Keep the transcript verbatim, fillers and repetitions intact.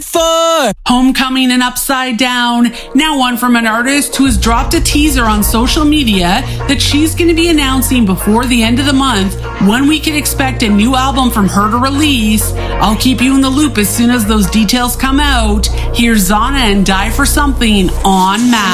For Homecoming and Upside Down. Now one from an artist who has dropped a teaser on social media that she's going to be announcing before the end of the month when we can expect a new album from her to release. I'll keep you in the loop as soon as those details come out. Here's Zana and Die for Something on Matt.